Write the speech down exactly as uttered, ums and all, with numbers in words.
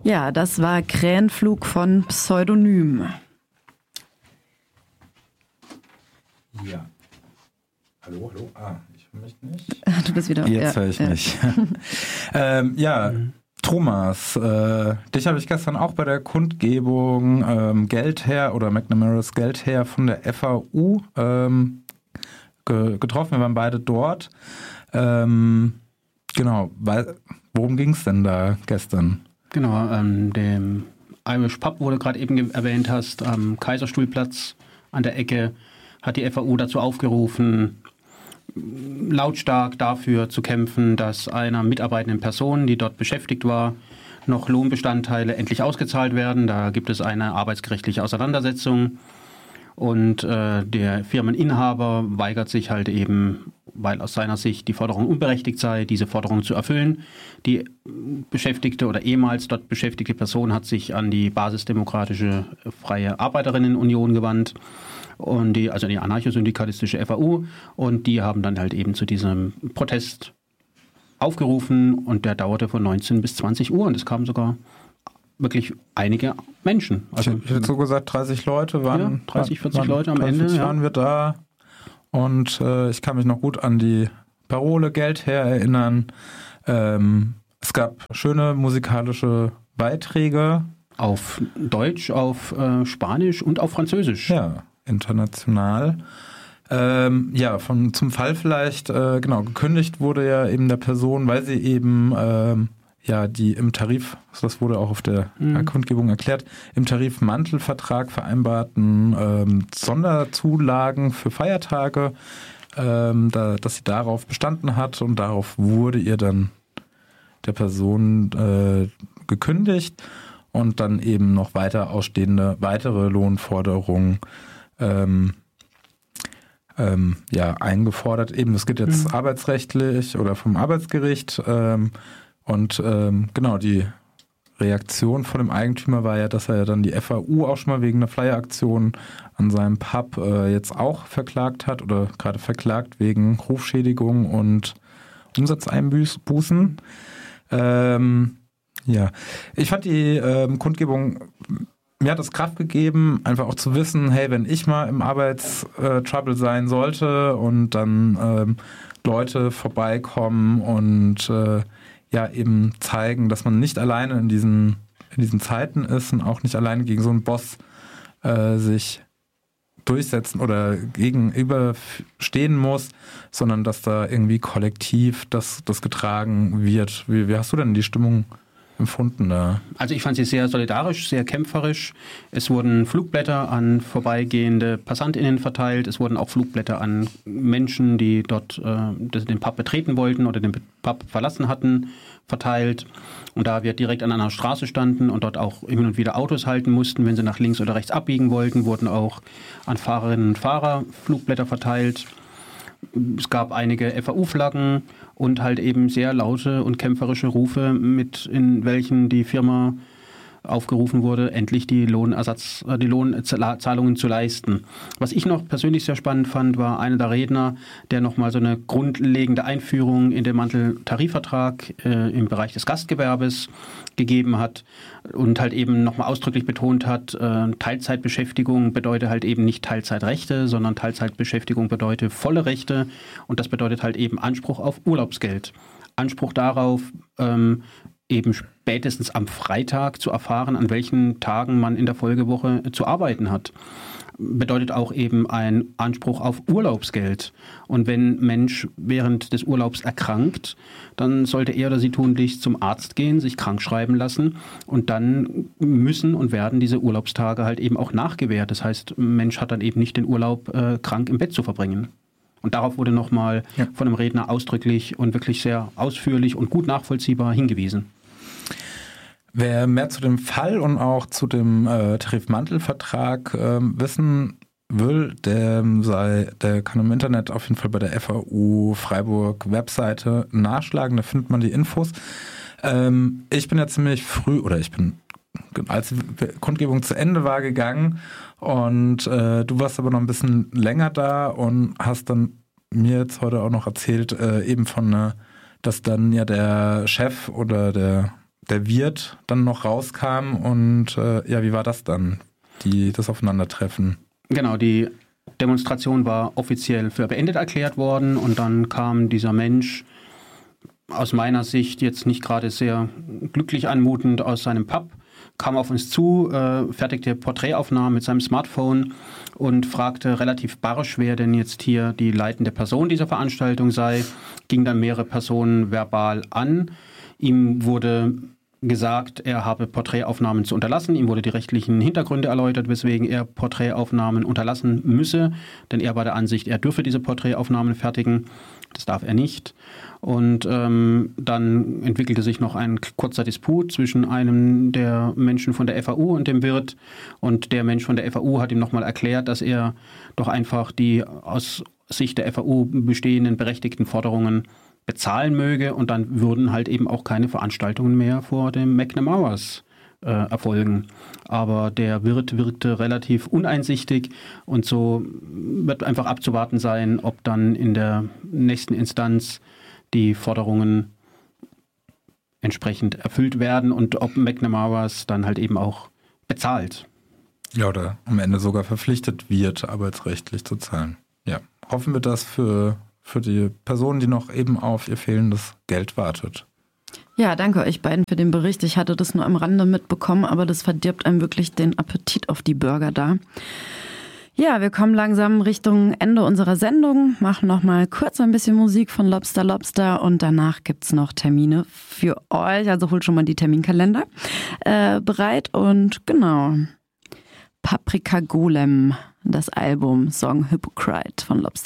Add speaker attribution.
Speaker 1: Ja, das war Krähenflug von Pseudonym.
Speaker 2: Ja. Hallo, hallo. Ah, ich höre mich nicht.
Speaker 1: Du bist wieder.
Speaker 2: Jetzt
Speaker 1: ja,
Speaker 2: höre ich
Speaker 1: ja.
Speaker 2: mich. ähm, ja, mhm. Thomas, äh, dich habe ich gestern auch bei der Kundgebung ähm, Geldherr oder McNamara's Geldherr von der F A U ähm, ge- getroffen. Wir waren beide dort. Ähm, genau, weil, worum ging es denn da gestern?
Speaker 3: Genau, ähm, dem Irish Pub, wo du gerade eben ge- erwähnt hast, am Kaiserstuhlplatz an der Ecke, hat die F A U dazu aufgerufen, lautstark dafür zu kämpfen, dass einer mitarbeitenden Person, die dort beschäftigt war, noch Lohnbestandteile endlich ausgezahlt werden. Da gibt es eine arbeitsgerichtliche Auseinandersetzung und äh, der Firmeninhaber weigert sich halt eben, weil aus seiner Sicht die Forderung unberechtigt sei, diese Forderung zu erfüllen. Die beschäftigte oder ehemals dort beschäftigte Person hat sich an die basisdemokratische Freie Arbeiterinnenunion gewandt, und die, also die anarcho-syndikalistische F A U, und die haben dann halt eben zu diesem Protest aufgerufen und der dauerte von neunzehn bis zwanzig Uhr und es kamen sogar wirklich einige Menschen. Also,
Speaker 2: ich hätte so gesagt, dreißig Leute waren,
Speaker 3: ja, dreißig, vierzig
Speaker 2: waren,
Speaker 3: Leute am
Speaker 2: dreißig,
Speaker 3: Ende.
Speaker 2: waren
Speaker 3: Ja.
Speaker 2: wir da und äh, ich kann mich noch gut an die Parole Geldherr erinnern. Ähm, es gab schöne musikalische Beiträge.
Speaker 3: Auf Deutsch, auf äh, Spanisch und auf Französisch.
Speaker 2: Ja, international. Ähm, ja, von, zum Fall vielleicht, äh, genau, gekündigt wurde ja eben der Person, weil sie eben ähm, ja die im Tarif, das wurde auch auf der mhm. Kundgebung erklärt, im Tarifmantelvertrag vereinbarten ähm, Sonderzulagen für Feiertage, ähm, da, dass sie darauf bestanden hat und darauf wurde ihr dann der Person äh, gekündigt und dann eben noch weiter ausstehende weitere Lohnforderungen ähm, ähm, ja, eingefordert. Eben, das geht jetzt mhm. arbeitsrechtlich oder vom Arbeitsgericht. Ähm, und ähm, genau, die Reaktion von dem Eigentümer war ja, dass er dann die F A U auch schon mal wegen einer Flyer-Aktion an seinem Pub äh, jetzt auch verklagt hat oder gerade verklagt wegen Rufschädigung und Umsatzeinbußen. Ähm, ja, ich fand die ähm, Kundgebung, mir hat es Kraft gegeben, einfach auch zu wissen, hey, wenn ich mal im Arbeitstrouble sein sollte und dann ähm, Leute vorbeikommen und äh, ja eben zeigen, dass man nicht alleine in diesen, in diesen Zeiten ist und auch nicht alleine gegen so einen Boss äh, sich durchsetzen oder gegenüberstehen muss, sondern dass da irgendwie kollektiv das, das getragen wird. Wie, wie hast du denn die Stimmung empfunden da?
Speaker 3: Also ich fand sie sehr solidarisch, sehr kämpferisch. Es wurden Flugblätter an vorbeigehende PassantInnen verteilt. Es wurden auch Flugblätter an Menschen, die dort äh, den Pub betreten wollten oder den Pub verlassen hatten, verteilt. Und da wir direkt an einer Straße standen und dort auch hin und wieder Autos halten mussten, wenn sie nach links oder rechts abbiegen wollten, wurden auch an Fahrerinnen und Fahrer Flugblätter verteilt. Es gab einige F A U-Flaggen und halt eben sehr laute und kämpferische Rufe, mit in welchen die Firma aufgerufen wurde, endlich die Lohnersatz, die Lohnzahlungen zu leisten. Was ich noch persönlich sehr spannend fand, war einer der Redner, der nochmal so eine grundlegende Einführung in den Manteltarifvertrag äh, im Bereich des Gastgewerbes gegeben hat und halt eben nochmal ausdrücklich betont hat, äh, Teilzeitbeschäftigung bedeutet halt eben nicht Teilzeitrechte, sondern Teilzeitbeschäftigung bedeutet volle Rechte und das bedeutet halt eben Anspruch auf Urlaubsgeld. Anspruch darauf, ähm, eben spätestens am Freitag zu erfahren, an welchen Tagen man in der Folgewoche zu arbeiten hat. Bedeutet auch eben ein Anspruch auf Urlaubsgeld. Und wenn ein Mensch während des Urlaubs erkrankt, dann sollte er oder sie tunlichst zum Arzt gehen, sich krank schreiben lassen und dann müssen und werden diese Urlaubstage halt eben auch nachgewährt. Das heißt, ein Mensch hat dann eben nicht den Urlaub, äh, krank im Bett zu verbringen. Und darauf wurde nochmal ja. von dem Redner ausdrücklich und wirklich sehr ausführlich und gut nachvollziehbar hingewiesen.
Speaker 2: Wer mehr zu dem Fall und auch zu dem äh, Tarifmantelvertrag äh, wissen will, der, sei, der kann im Internet auf jeden Fall bei der F A U Freiburg Webseite nachschlagen, da findet man die Infos. Ähm, ich bin ja ziemlich früh, oder ich bin, als die Kundgebung zu Ende war, gegangen und äh, du warst aber noch ein bisschen länger da und hast dann mir jetzt heute auch noch erzählt, äh, eben von, äh, dass dann ja der Chef oder der der Wirt dann noch rauskam und äh, ja, wie war das dann, die, das Aufeinandertreffen?
Speaker 3: Genau, die Demonstration war offiziell für beendet erklärt worden und dann kam dieser Mensch, aus meiner Sicht jetzt nicht gerade sehr glücklich anmutend, aus seinem Pub, kam auf uns zu, äh, fertigte Porträtaufnahmen mit seinem Smartphone und fragte relativ barsch, wer denn jetzt hier die leitende Person dieser Veranstaltung sei, ging dann mehrere Personen verbal an. Ihm wurde gesagt, er habe Porträtaufnahmen zu unterlassen. Ihm wurde die rechtlichen Hintergründe erläutert, weswegen er Porträtaufnahmen unterlassen müsse, denn er war der Ansicht, er dürfe diese Porträtaufnahmen fertigen. Das darf er nicht. Und ähm, dann entwickelte sich noch ein kurzer Disput zwischen einem der Menschen von der F A U und dem Wirt. Und der Mensch von der F A U hat ihm nochmal erklärt, dass er doch einfach die aus Sicht der F A U bestehenden berechtigten Forderungen bezahlen möge. Und dann würden halt eben auch keine Veranstaltungen mehr vor dem McNamara's äh, erfolgen. Aber der Wirt wirkte relativ uneinsichtig und so wird einfach abzuwarten sein, ob dann in der nächsten Instanz die Forderungen entsprechend erfüllt werden und ob McNamara's dann halt eben auch bezahlt.
Speaker 2: Ja, oder am Ende sogar verpflichtet wird, arbeitsrechtlich zu zahlen. Ja, hoffen wir das für, für die Person, die noch eben auf ihr fehlendes Geld wartet.
Speaker 1: Ja, danke euch beiden für den Bericht. Ich hatte das nur am Rande mitbekommen, aber das verdirbt einem wirklich den Appetit auf die Burger da. Ja, wir kommen langsam Richtung Ende unserer Sendung, machen noch mal kurz ein bisschen Musik von Lobster Lobster und danach gibt's noch Termine für euch. Also holt schon mal die Terminkalender äh, bereit und genau. Paprika Golem, das Album Song Hypocrite von Lobster.